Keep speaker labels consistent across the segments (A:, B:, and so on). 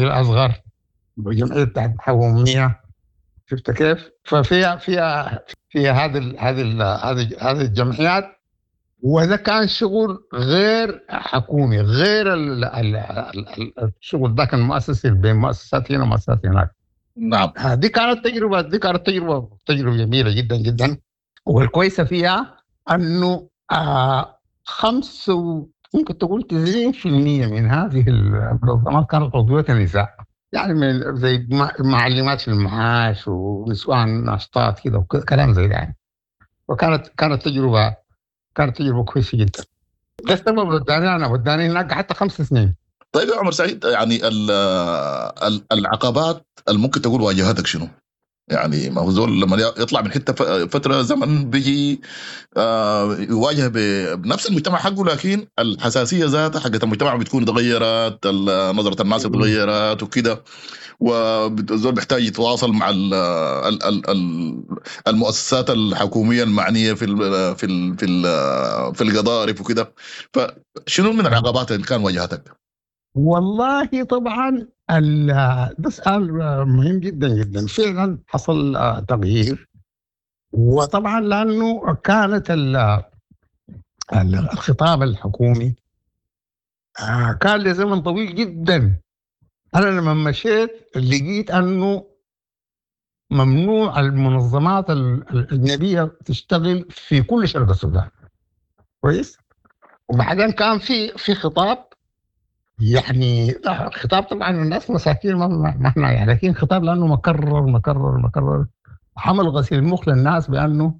A: صغير أصغر، جمعية تحومية. شفت كيف؟ فيها هذه الجمعيات. وده كان شغل غير حكومي، غير الشغل ده كان مؤسسي بين مؤسسات هنا ومؤسسات هناك.
B: نعم.
A: دي كانت تجربة جميلة جدا جدا. والكويسة فيها أنه ممكن تقول 90% من هذه المنظمات كانت عضوية نساء، يعني من زي معلمات في المعاش ونسوان ناشطات كده وكلام زي ده يعني. وكانت تجربة كويسة جدا. ده السبب وداني هناك حتى 5 سنين.
B: طيب يا عمر سعيد، يعني العقبات اللي ممكن تقول واجهتك شنو؟ يعني ما هو زول لما يطلع من حته فتره زمن بيجي يواجه بنفس المجتمع حقه، لكن الحساسيه ذاتها حقت المجتمع بتكون تغيرت، نظره الناس اتغيرت وكده، والزول بيحتاج يتواصل مع المؤسسات الحكوميه المعنيه في القضارف وكده. فشنو من العقبات اللي كان واجهتك؟
A: والله طبعا ده سؤال مهم جدا جدا. فعلا حصل تغيير، وطبعا لانه كانت الخطاب الحكومي كان لزمن طويل جدا. انا لما مشيت لقيت انه ممنوع المنظمات الاجنبيه تشتغل في كل شرق السودان، كويس. وبعدين كان في خطاب، يعني خطاب طبعا الناس مساكين ما احنا يعني، لكن خطاب لانه مكرر حمل غسيل المخ للناس بانه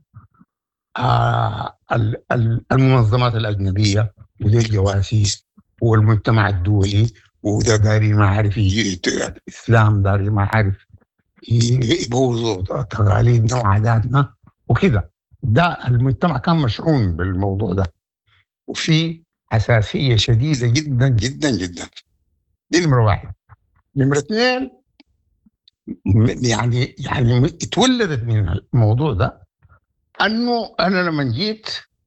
A: المنظمات الاجنبيه ودي الجواسيس والمجتمع الدولي، وده داري ما عارف الاسلام، داري ما عارف يبوظوا تقاليدنا وعاداتنا وكده. ده المجتمع كان مشحون بالموضوع ده، وفي حساسيه شديده جدا جدا جدا. دي نمرة 1. نمرة 2، يعني اتولدت من الموضوع ده انه انا لما جيت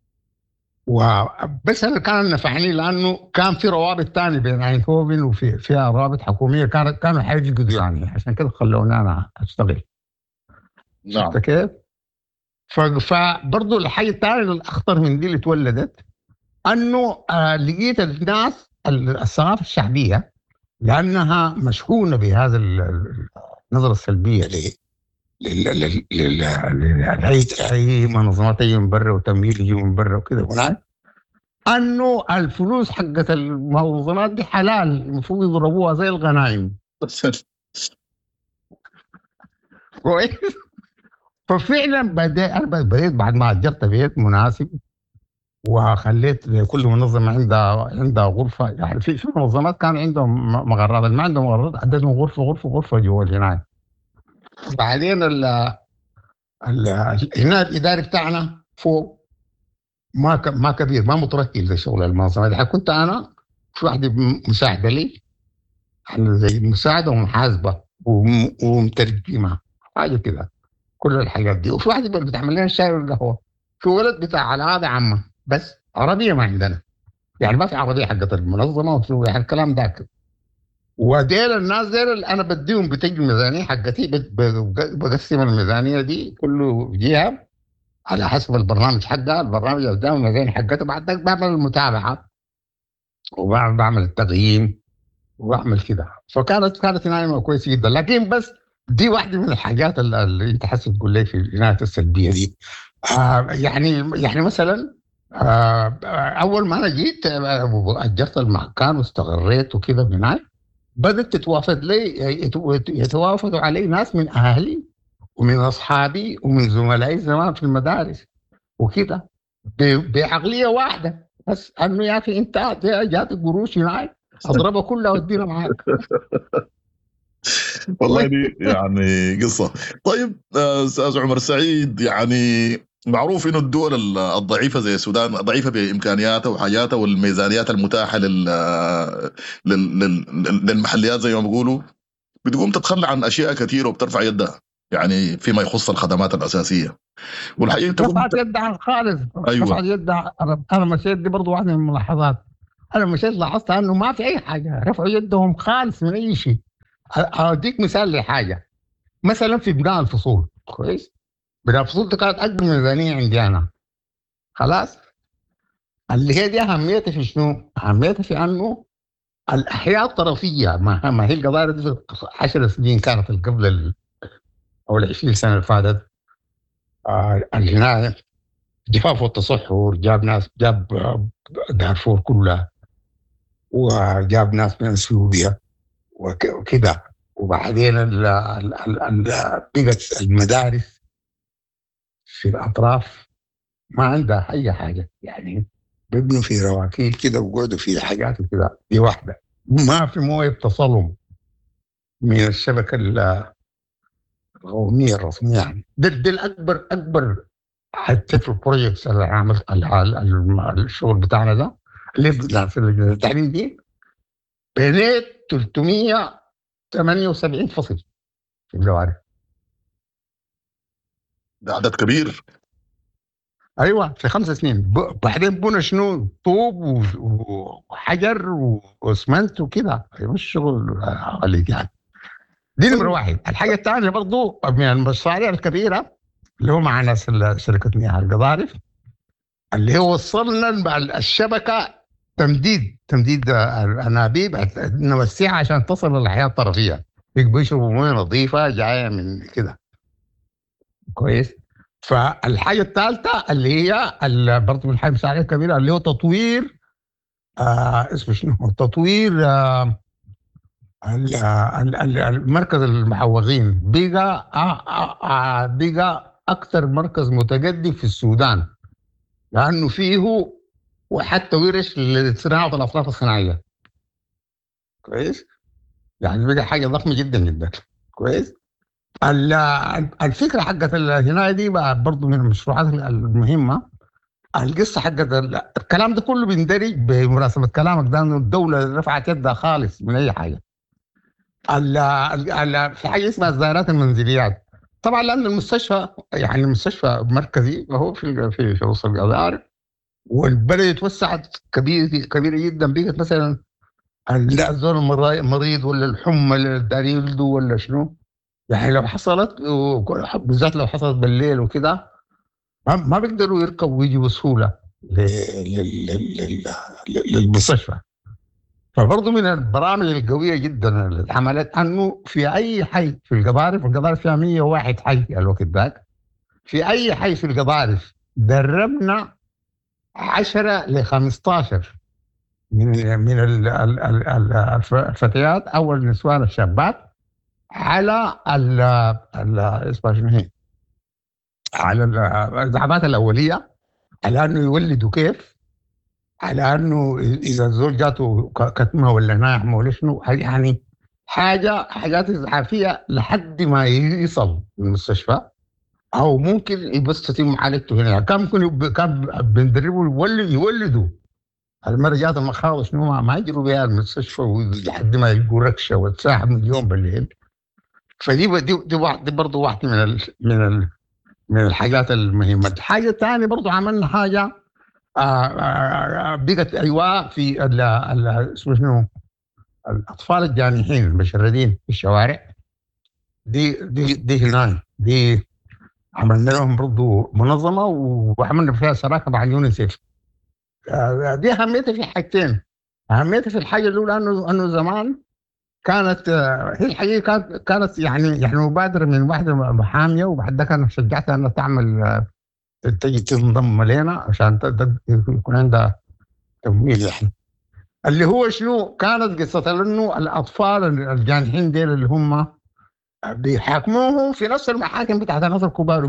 A: وبس اللي كان نفعني، لانه كان في روابط تاني بين اينهوفن وفيها روابط حكوميه كانوا حيجدوا يعني، عشان كده خلوني انا اشتغل.
B: نعم.
A: شفت كيف؟ فبرضه الحاجه الثانيه الاخطر من دي اللي اتولدت انه لقيت الناس الثقافه الشعبيه لانها مشحونه بهذا النظره السلبيه اي منظمات تيجي من برا وتمويل يجي من برا وكده هناك، انه الفلوس حقت المنظمات دي حلال، المفروض يضربوها زي الغنائم. كويس. ففعلا انا بديت بعد ما اجرت بيت مناسب وخليت كل منظمه عندها غرفه، يعني في منظمات كان عندهم مغرات، ما عندهم مغرات عددهم غرفه جوا الجنايه. بعدين هنا الاداري بتاعنا فوق ما كبير، ما متركز زي شغل المنظمه دي. كنت انا في واحده مساعده لي، يعني زي مساعده ومحاسبه ومترجمه حاجه كده، كل الحاجات دي. وفي واحده بتعمل لنا الشاي والقهوه. في ولد بتاع العاده عامه، بس عربيه ما عندنا، يعني ما في عربيه حقت المنظمه وفي يعني الكلام ده. وديل الناس ديل انا بديهم بتجي الميزانيه حقتي، بقسم الميزانيه دي كله جهه على حسب البرنامج حقها. البرنامج قدام الميزانيه حقته، بعد ذلك بعمل المتابعه وبعمل التقييم وبعمل كده. فكانت نايمه كويسه جدا. لكن بس دي واحده من الحاجات اللي انت حاسس تقول لي في العنايه السلبيه دي. يعني مثلا اول ما انا جيت اجرت المكان واستقريت وكده هناك، بدأت تتوافد لي، يتوافدوا علي ناس من أهلي ومن أصحابي ومن زملائي زمان في المدارس وكده، بعقلية واحدة، بس أنه يا أخي أنت جات قروش هناك أضربها كلها وأدينا معاك.
B: والله دي يعني قصة. طيب أستاذ عمر سعيد، يعني معروف إنه الدول الضعيفة زي السودان ضعيفة بإمكانياتها وحاجاتها والميزانيات المتاحة للمحليات زي ما بيقولوا، بتقوم تتخلى عن أشياء كثيرة وبترفع يدها، يعني فيما يخص الخدمات الأساسية. والحقيقة
A: رفعت يدها خالص.
B: أيوة.
A: رفعت يدها. أنا مشيت، دي برضو واحدة من الملاحظات. أنا مشيت لاحظت أنه ما في أي حاجة، رفعوا يدهم خالص من أي شيء. أديك مثال لحاجة. مثلا في بناء الفصول، كويس، بناء الفصول دي كانت أكبر ميزانية عندي أنا. خلاص، اللي هي دي أهميتها في شنو؟ أهميتها في أنه الأحياء الطرفية، ما هي القضايا دي في 10 سنين كانت قبل أو ال 20 سنة اللي فاتت. الجناية، الجفاف والتصحر جاب ناس، جاب دارفور كلها، وجاب ناس من اثيوبيا وكده. وبعدين بقت المدارس في الأطراف ما عندها أي حاجة، يعني بيبنوا في رواكيل كده وقعدوا في حاجات كده. دي واحدة، ما في مويه تصلهم من الشبكة القومية الرسمية. يعني ده الأكبر حتى في البروجيكتس اللي عملت الشغل بتاعنا ده، اللي في التعليم دي بنيت 378 فصل في الجوارح.
B: ده عدد كبير.
A: ايوه في 5 سنين. بعدين بنى شنو؟ طوب وحجر واسمنت وكده. مش شغل عليك يعني. دي نمره واحد. الحاجه الثانيه برضو من المشاريع الكبيره اللي هو مع ناس شركه مياه القضارف، اللي هو وصلنا الشبكه تمديد الانابيب نوسعها عشان تصل للحياه الطرفيه، بيشربوا مويه نظيفه جايه من كده. كويس. فالحاجه الثالثه اللي هي برضه من الحاجه المساعده الكبيره اللي هو تطوير اسمه شنو؟ تطوير المركز المحوغين. بقى اكثر مركز متقدم في السودان، لانه فيه وحتى ورش لصناعه الاصناف الصناعيه. كويس. يعني بقى حاجه ضخمه جدا جدا. كويس. الفكره حقت الهنايه دي برضه من المشروعات المهمه. القصه حقت الكلام ده كله بيندرج بمناسبه كلامك ده، انه الدوله رفعت يدها خالص من اي حاجه. في حاجه اسمها الزائرات المنزليات. طبعا لان المستشفى يعني المستشفى مركزي وهو في وسط القضاء، والبلد اتوسعت كبيره جدا. بقت مثلا لا الزول مريض ولا الحمى اللي داري يلده ولا شنو، يعني لو حصلت بالذات لو حصلت بالليل وكده ما بيقدروا يركبوا ويجوا بسهوله للمستشفى. فبرضه من البرامج القويه جدا اللي اتعملت انه في اي حي في القضارف فيها 101 حي الوقت ذاك. في اي حي في القضارف دربنا 10 ل 15 من الفتيات او النسوان الشابات على اسمها شنو هي، على الدعامات الاوليه، على انه يولدوا كيف، على انه اذا الزول جاته كتمه ولا ناعمه ولا شنو، يعني حاجات اسعافيه لحد ما يصل المستشفى، او ممكن بس تتم معالجته هنا. كان ممكن كان بندربوا يولدوا المرة جات المخاض شنو ما يجروا بها المستشفى لحد ما يلقوا ركشه وتساحب من اليوم بالليل. دي برضه واحده من الحاجات المهمه. الحاجه الثانيه برضه عملنا حاجه بقت ايوه في اسمه شنو، الاطفال الجانحين المشردين في الشوارع. دي هناك دي عملنا لهم برضه منظمه وعملنا فيها شراكه مع اليونيسيف. دي اهميتها في حاجتين. اهميتها في الحاجه الاولى انه زمان كانت هي الحقيقه كانت يعني مبادره من واحده محاميه، وبعد ذاك انا شجعتها انها تعمل تجي تنضم لنا عشان يكون عندها تمويل. يعني اللي هو شنو كانت قصه انه الاطفال الجانحين ديل اللي هم بيحاكموهم في نفس المحاكم بتاعت الناس الكبار،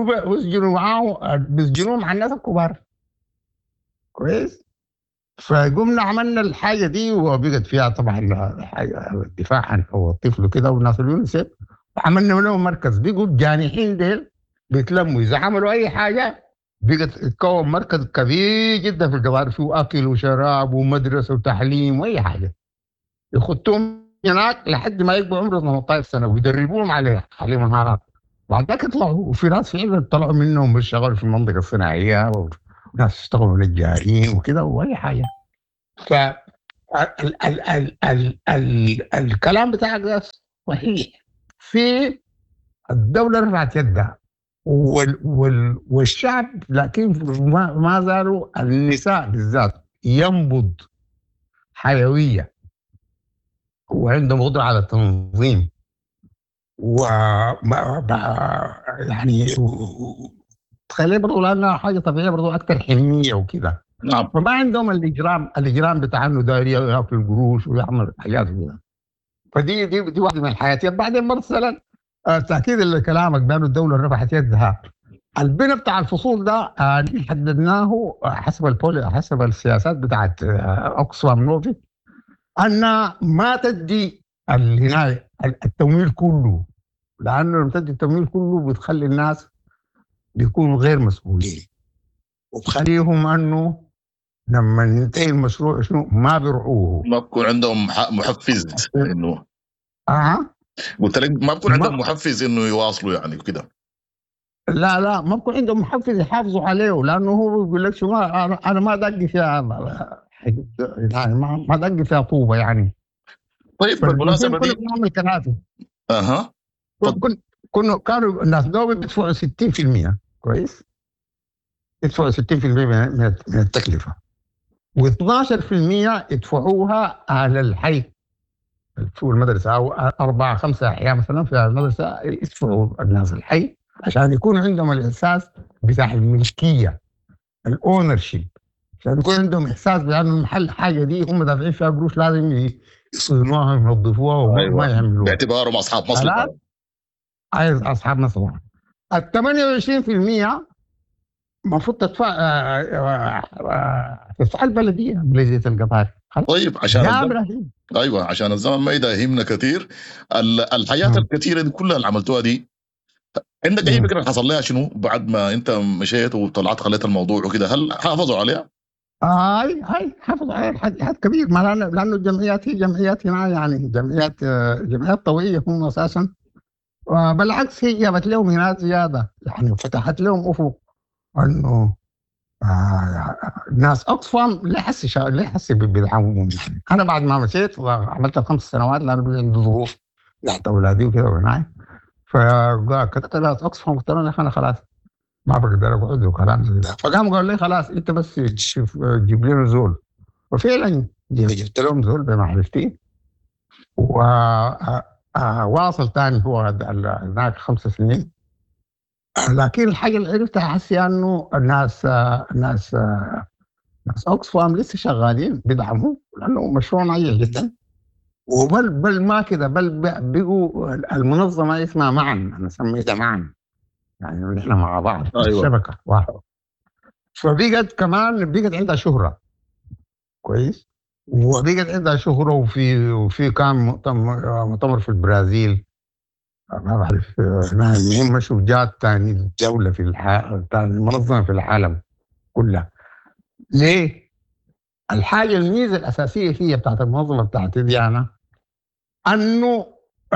A: بيسجنوا مع الناس الكبار. كويس. فقمنا عملنا الحاجه دي وبقت فيها طبعا الدفاع عن حقوق الطفل وكده والناس اليونيسيف، وعملنا لهم مركز. بيقوا الجانحين ديل بيتلموا اذا عملوا اي حاجه، بقت تكون مركز كبير جدا في الجوار، فيه اكل وشراب ومدرسه وتعليم واي حاجه. يخطوهم هناك لحد ما يبقوا عمره 18 سنه ويدربوهم عليه مهارات. بعد ذاك يطلعوا، وفي ناس فعلا طلعوا منهم بيشتغلوا في المنطقه الصناعيه، وناس اشتغلوا نجارين وكده واي حاجه. ف الكلام بتاعك ده صحيح في الدولة رفعت يدها والشعب، لكن ما زالوا النساء بالذات ينبض حيوية وعندهم قدرة على التنظيم يعني تخليه برضو لأنها حاجة طبيعية برضو أكثر حنية وكده.
B: نعم.
A: فما عندهم الإجرام بتاع إنه داير ياكل القروش ويعمل حاجات كده. فدي دي واحدة من الحياتيات. بعدين مثلا تأكيد لكلامك بأنه الدولة رفعت يدها، البناء بتاع الفصول ده حددناه حسب السياسات بتاعت أوكسفام نوفي أن ما تدي التمويل كله، لأنه لما تدي التمويل كله بتخلي الناس بيكونوا غير مسؤولين وبخليهم أنه لما ينتهي المشروع شنو ما بيرعوه،
B: ما بكون عندهم محفز إنه قلت لك ما بكون عندهم محفز إنه يواصلوا يعني كده.
A: لا ما بكون عندهم محفز يحافظوا عليه، لأنه هو بيقول لك شو أنا ما دق فيها يعني ما دق فيها طوبة يعني.
B: طيب بالمناسبة دي
A: كنا كنافي كانوا الناس دوبي بيدفعوا 60%، كويس، يدفعوا 60% من التكلفة، و12% يدفعوها على الحي في المدرسة، أو 4-5 أحياء مثلا في المدرسة يدفعوا الناس الحي عشان يكون عندهم الإحساس بتاع الملكية، الأونرشيب، عشان يكون عندهم إحساس بأن المحل حاجة دي هم دافعين فيها قروش لازم يصينوها وينظفوها وما يعملوها
B: باعتبارهم أصحاب مصلحة.
A: عايز أصحاب مصلحة. 28% المفروض تدفع البلدية القطار.
B: طيب عشان ايوه عشان الزمن ما يداهمنا كثير. الحياة الكثيرة دي كلها اللي عملتوها دي، عندك اي فكرة حصل لها شنو بعد ما انت مشيت وطلعت خليت الموضوع وكده؟ هل حافظوا عليها؟
A: هاي حافظوا عليها حد كبير، ما لانه الجمعيات هي جمعيات هنا يعني جمعيات طوعية هم اساسا، بالعكس هي جابت لهم هنا زيادة يعني، فتحت لهم افق انه الناس أقصى لا يحس بدعمهم. أنا بعد ما مشيت وعملت 5 سنوات لأنه عندي ظروف تحت أولادي وكذا وهناك، فكتبت ناس أقصى قلت لهم أنا خلاص ما بقدر أقعد وكلام زي ده. فقام قال لي خلاص أنت بس جيب لنا زول، وفعلا جبت لهم زول بمعرفتي، وواصل تاني هو هناك 5 سنين. لكن الحاجة اللي عرفتها حسي أنه الناس أوكسفام لسه شغالين بيدعموا لأنه مشروع ناجح جدا، وبل ما كده بل بقوا المنظمة اسمها معا، أنا سميتها معا يعني نحن مع بعض. أيوة. الشبكة واحد، فبقت كمان بقت عندها شهرة كويس، وبقت عندها شهرة وفي كان مؤتمر في البرازيل ما بعرف المهم مشوا جات ثاني دولة في ثاني منظمة في العالم كلها. ليه؟ الحاجة الميزة الأساسية فيها بتاعت المنظمة بتاعت دي أنا أنه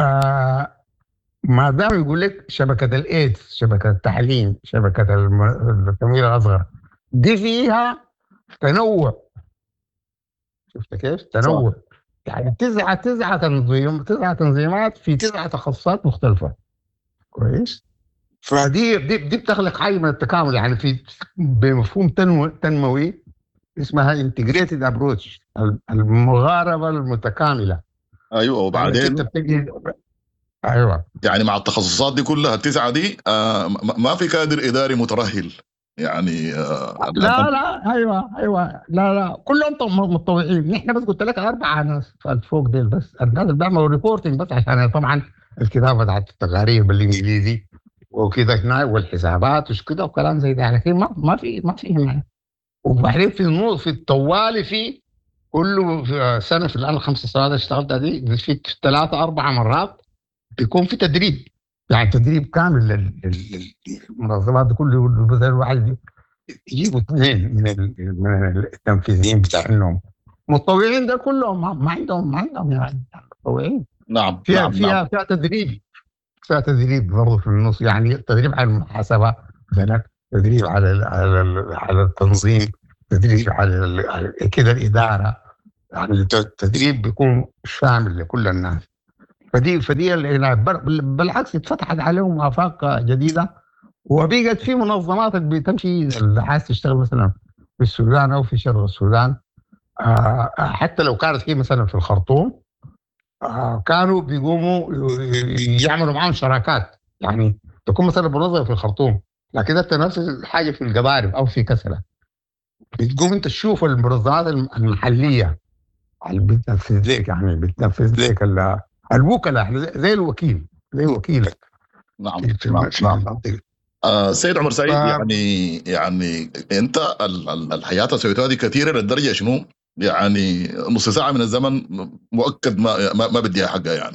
A: ما دام يقول لك شبكة الإيدز، شبكة التعليم، شبكة التمويل الأصغر، دي فيها تنوع. شفت كيف؟ تنوع صح. يعني 9 تنظيمات في 9 تخصصات مختلفة، كويس. فدي بتخلق حاجة من التكامل يعني في بمفهوم تنموي اسمها انتجريتد ابروتش، المغاربة المتكاملة.
B: ايوه وبعدين
A: ايوه
B: يعني مع التخصصات دي كلها ال9 دي ما في كادر اداري مترهل يعني
A: لا ايوه لا كلهم متطوعين. نحن بس قلت لك 4 ناس فوق ديل، بس الناس اللي بيعملوا ريبورتنج بس عشان طبعا الكتابه بتاعت التقارير بالانجليزي وكده هنا والحسابات وش كده وكلام زي ده، لكن ما في هنا. وبعدين في الطوالي في كله في سنه في الان 5 سنوات اشتغلت دي في 3-4 مرات بيكون في تدريب، يعني تدريب كامل للمنظمات دي كله. مثلا واحد يجيبوا 2 من التنفيذيين بتاعهم متطوعين، ده كلهم ما عندهم يعني متطوعين.
B: نعم
A: فيها تدريب، فيها تدريب برضه في النص، يعني تدريب على المحاسبه مثلا، تدريب على التنظيم، تدريب على كده الاداره، يعني التدريب بيكون شامل لكل الناس. فدي هنا بالعكس اتفتحت عليهم آفاق جديدة، وبقت في منظمات بتمشي اللي عايز تشتغل مثلا في السودان أو في شرق السودان. حتى لو كانت هي مثلا في الخرطوم، كانوا بيقوموا يعملوا معاهم شراكات، يعني تكون مثلا منظمة في الخرطوم لكن انت نفس الحاجة في القضارب أو في كسلة، بتقوم انت تشوف المنظمات المحلية اللي بتنفذ لك، يعني بتنفذ لك الوكلاء زي الوكيل، زي وكيلك.
B: نعم
A: في المنطقة.
B: سيد عمر سعيد، يعني انت الحياه سويتها دي كثيره للدرجه شنو؟ يعني نص ساعه من الزمن مؤكد ما بديها حقها يعني.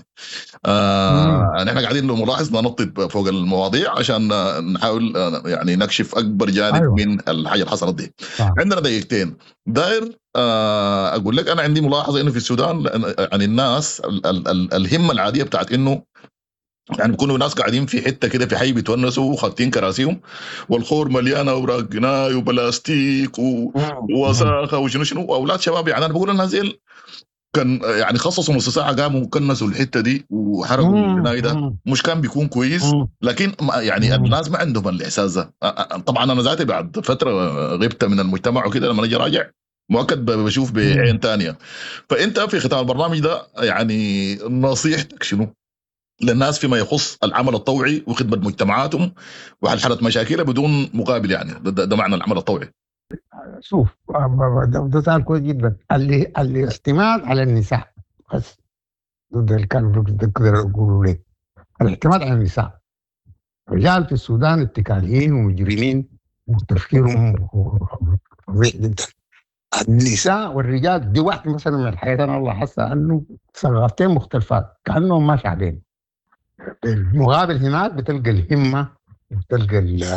B: نحن قاعدين نلاحظ ننطط فوق المواضيع عشان نحاول يعني نكشف اكبر جانب
A: أيوة.
B: من الحاجه اللي حصلت دي. عندنا دقيقتين داير اقول لك انا عندي ملاحظه انه في السودان يعني الناس الهمه العاديه بتاعت انه يعني بيكونوا ناس قاعدين في حته كده في حي بيتونسوا وخاطين كراسيهم والخور مليانه اوراق جناي وبلاستيك ووساخه وشنو شنو، واولاد شباب. يعني انا بقول الناس دي كان يعني خصصوا نص ساعه قاموا كنسوا الحته دي وحرقوا الجناي ده، مش كان بيكون كويس؟ لكن يعني الناس ما عندهم الاحساس ده. طبعا انا ذاتي بعد فتره غبت من المجتمع وكده، لما اجي راجع مؤكد بشوف بعين تانية. فانت في ختام البرنامج ده يعني نصيحتك شنو للناس فيما يخص العمل الطوعي وخدمة مجتمعاتهم وحل مشاكلها بدون مقابل؟ يعني ده معنى العمل الطوعي.
A: شوف، ده سؤال كويس جدا. الاعتماد على النساء بس، ده اللي كانوا بيقدروا يقولوا لك، الاعتماد على النساء. الرجال في السودان اتكاليين ومجرمين وتفكيرهم فظيع جدا. النساء والرجال دي واحد مثلا من الحياة، أنا الله حاسة أنه ثقافتين مختلفات كأنهم ما شعبين. بالمقابل هناك بتلقى الهمة، بتلقى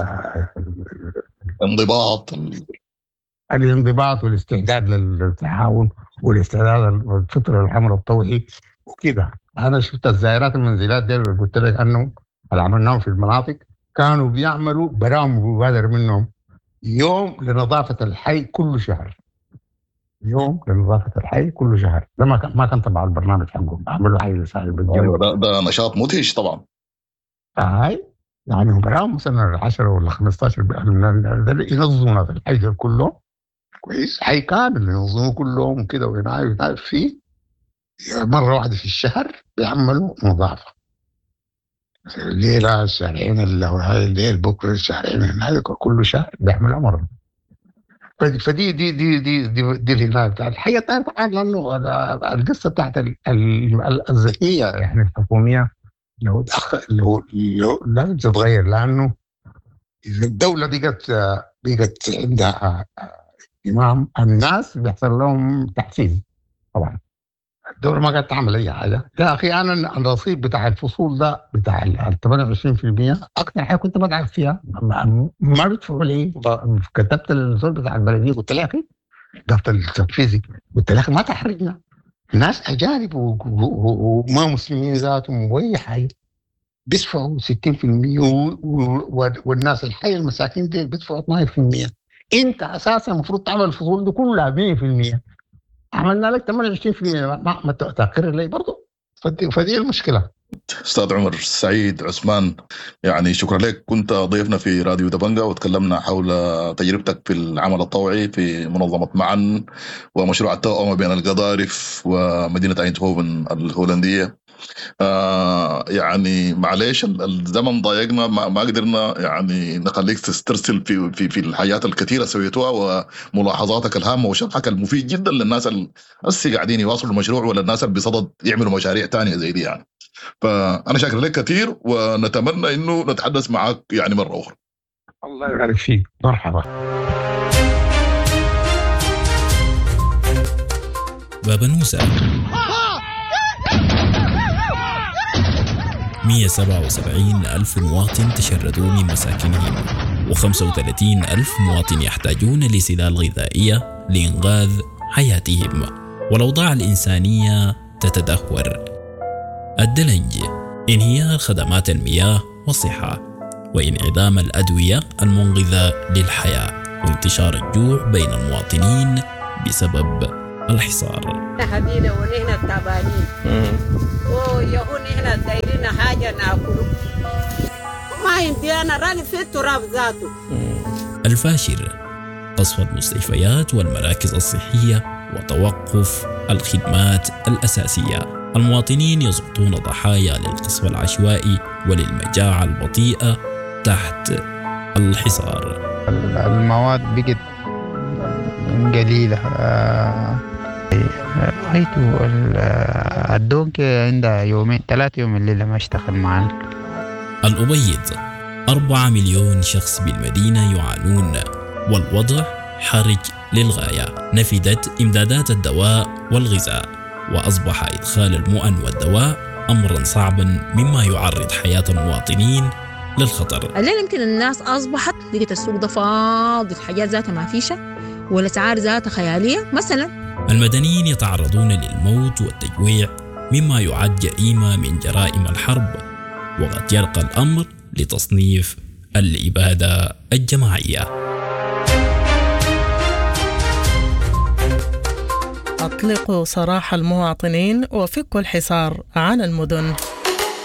A: الانضباط والاستعداد للتعاون والاستعداد للفطر العمل الطوعي وكده. أنا شفت الزائرات المنزلات دي اللي قلت لك أنه اللي عملناهم في المناطق كانوا بيعملوا برامج مبادرة منهم، يوم لنظافة الحي كل شهر، يوم لنظافة الحي كل شهر. ده ما كان تبع البرنامج حقهم، عملوا حي لسائل بالجو.
B: ده نشاط مدهش طبعا.
A: هاي يعني برامج مثلا 10 ولا 15 ينظموا في الحي كله كويس، حي كامل ينظموا كلهم كده وينعي فيه مرة واحدة في الشهر بيعملوا نظافة. الليلة الشهرين اللي هو هاي الليل بكرة الشهرين هذا كل شهر بيعملوا مرة. فدي دي هناك. الحقيقة الثانية طبعا لأنه القصة بتاعت الذكية يعني الحكومية لو لازم تتغير، لأنه إذا الدولة بقت عندها إمام، الناس بيحصل لهم تحفيز. طبعا الدولة ما قاعدة تعمل أي حاجة. يا أخي أنا الرصيد بتاع الفصول ده بتاع 28% أكثر حاجة كنت بدعم فيها ما بدفعوا لي. كتبت الرصيد بتاع البلدية قلت له يا أخي ضغط التنفيذي، قلت له ما تحرجنا، ناس أجانب وما مسلمين ذاتهم وأي حاجة بيدفعوا 60% والناس الحي المساكين دي بيدفعوا 12%. أنت أساسا المفروض تعمل الفصول دي كلها 100%، عملنا لك 28%، ما تقر لي برضه. فدي المشكلة.
B: أستاذ عمر سعيد عثمان، يعني شكرا لك، كنت ضيفنا في راديو دبنجة وتكلمنا حول تجربتك في العمل الطوعي في منظمة معا ومشروع التوأمة بين القضارف ومدينة أينتهوفن الهولندية. يعني معليش الزمن ضايقنا، ما قدرنا يعني نخليك تسترسل في الحياة الكثيرة سويتوها وملاحظاتك الهامة وشرحك المفيد جدا للناس اللي قاعدين يواصلوا المشروع ولا الناس اللي بصدد يعملوا مشاريع تانية زي دي يعني. فأنا شاكر لك كثير ونتمنى إنه نتحدث معك يعني مرة أخرى.
A: الله يبارك فيك، مرحبا.
C: بابا نوسة 177,000 مواطن تشردوا من مساكنهم، و35,000 مواطن يحتاجون لسلال غذائية لإنقاذ حياتهم، والأوضاع الإنسانية تتدهور. الدلنج، انهيار خدمات المياه والصحة، وانعدام الأدوية المنقذة للحياة، وانتشار الجوع بين المواطنين بسبب الحصار.
D: نحن ونحن التعبانين ويهوني هنا دايرين حاجة ناكله ما عندي أنا راني في التراب ذاته.
C: الفاشر قصف المستشفيات والمراكز الصحية وتوقف الخدمات الأساسية. المواطنين يسقطون ضحايا للقصف العشوائي وللمجاعة البطيئة تحت الحصار.
E: المواد بقت قليلة. رأيته الدونك عندها يومين 3 يوم الليلة ما اشتغل معنا.
C: الأبيض 4 مليون شخص بالمدينة يعانون والوضع حرج للغاية. نفدت إمدادات الدواء والغذاء وأصبح إدخال المؤن والدواء أمرا صعبا مما يعرض حياة المواطنين للخطر.
F: الليل يمكن الناس أصبحت لقيت السوق ده فاضي، الحاجات ذاتها ما فيشة والأسعار ذاتها خيالية. مثلا
C: المدنيين يتعرضون للموت والتجويع مما يعد جريمة من جرائم الحرب، وقد يرقى الأمر لتصنيف الإبادة الجماعية.
G: أطلقوا سراح المواطنين وفكوا الحصار عن المدن.